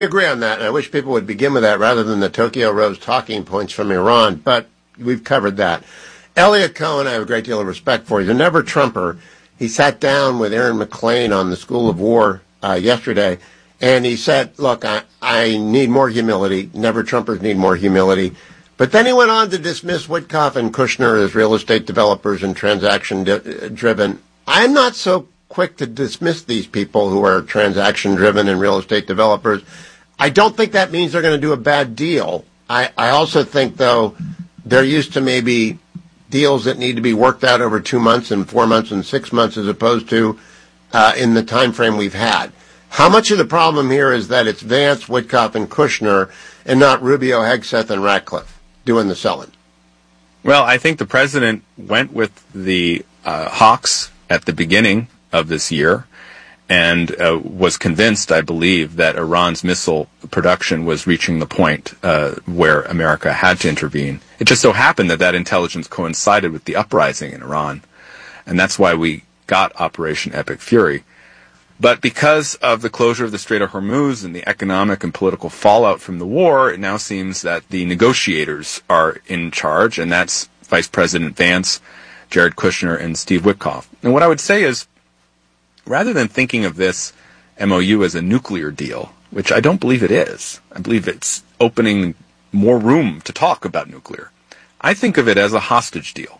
agree on that, and I wish people would begin with that rather than the Tokyo Rose talking points from Iran, but we've covered that. Elliot Cohen, I have a great deal of respect for. He's a never-Trumper. He sat down with Aaron McClain on the School of War yesterday, and he said, look, I need more humility. Never-Trumpers need more humility. But then he went on to dismiss Witkoff and Kushner as real estate developers and transaction-driven. I'm not so quick to dismiss these people who are transaction-driven and real estate developers. I don't think that means they're going to do a bad deal. I also think, though, they're used to maybe deals that need to be worked out over 2 months and 4 months and 6 months as opposed to in the time frame we've had. How much of the problem here is that it's Vance, Witkoff, and Kushner and not Rubio, Hegseth, and Ratcliffe doing the selling? Well, I think the president went with the hawks at the beginning of this year and was convinced, I believe, that Iran's missile production was reaching the point where America had to intervene. It just so happened that that intelligence coincided with the uprising in Iran, and that's why we got Operation Epic Fury. But because of the closure of the Strait of Hormuz and the economic and political fallout from the war, it now seems that the negotiators are in charge, and that's Vice President Vance, Jared Kushner, and Steve Witkoff. And what I would say is, rather than thinking of this MOU as a nuclear deal, which I don't believe it is, I believe it's opening more room to talk about nuclear, I think of it as a hostage deal.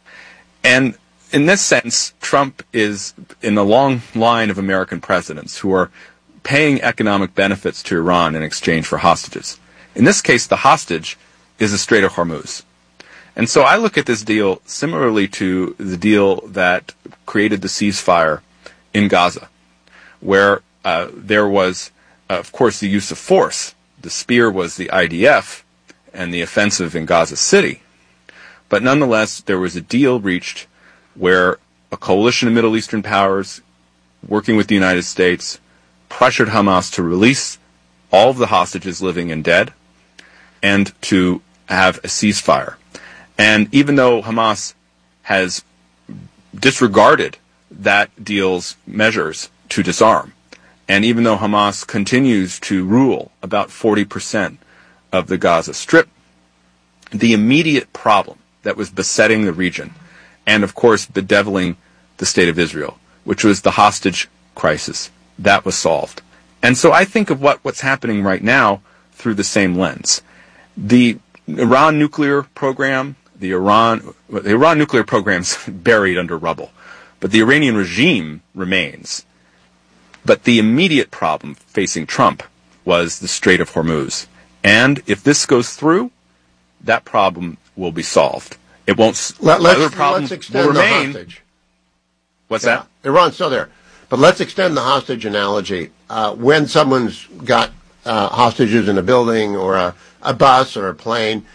And in this sense, Trump is in a long line of American presidents who are paying economic benefits to Iran in exchange for hostages. In this case, the hostage is the Strait of Hormuz. And so I look at this deal similarly to the deal that created the ceasefire in Gaza, where there was, of course, the use of force. The spear was the IDF and the offensive in Gaza City. But nonetheless, there was a deal reached where a coalition of Middle Eastern powers, working with the United States, pressured Hamas to release all of the hostages, living and dead, and to have a ceasefire. And even though Hamas has disregarded that deal's measures to disarm, and even though Hamas continues to rule about 40% of the Gaza Strip, the immediate problem that was besetting the region, and of course bedeviling the state of Israel, which was the hostage crisis, that was solved. And so I think of what's happening right now through the same lens. The Iran nuclear program, the Iran nuclear program's buried under rubble, but the Iranian regime remains. But the immediate problem facing Trump was the Strait of Hormuz. And if this goes through, that problem will be solved. It won't. Other problems will remain. The hostage. What's that? Iran's still there. But let's extend the hostage analogy. When someone's got hostages in a building or a bus or a plane,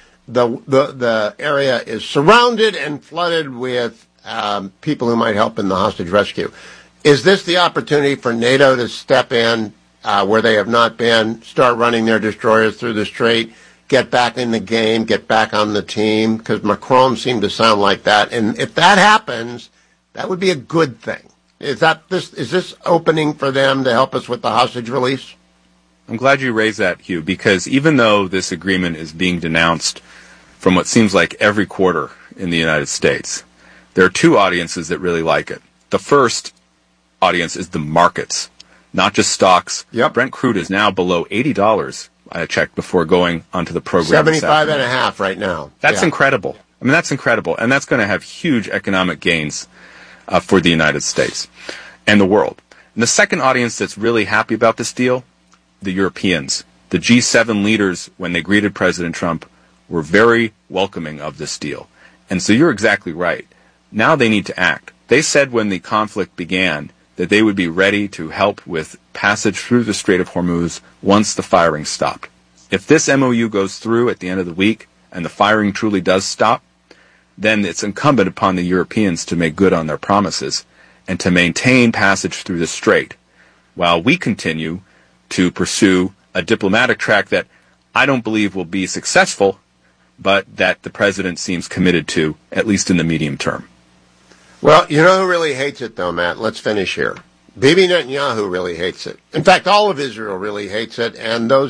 the area is surrounded and flooded with people who might help in the hostage rescue. Is this the opportunity for NATO to step in where they have not been, start running their destroyers through the strait, get back in the game, get back on the team? Because Macron seemed to sound like that. And if that happens, that would be a good thing. Is this opening for them to help us with the hostage release? I'm glad you raised that, Hugh, because even though this agreement is being denounced from what seems like every quarter in the United States, there are two audiences that really like it. The first audience is the markets, not just stocks. Yep. Brent crude is now below $80. I checked before going onto the program. 75.5 right now. That's incredible. I mean, that's incredible. And that's going to have huge economic gains for the United States and the world. And the second audience that's really happy about this deal, the Europeans. The G7 leaders, when they greeted President Trump, were very welcoming of this deal. And so you're exactly right. Now they need to act. They said when the conflict began that they would be ready to help with passage through the Strait of Hormuz once the firing stopped. If this MOU goes through at the end of the week and the firing truly does stop, then it's incumbent upon the Europeans to make good on their promises and to maintain passage through the strait while we continue to pursue a diplomatic track that I don't believe will be successful, but that the president seems committed to, at least in the medium term. Well, you know who really hates it, though, Matt? Let's finish here. Bibi Netanyahu really hates it. In fact, all of Israel really hates it, and those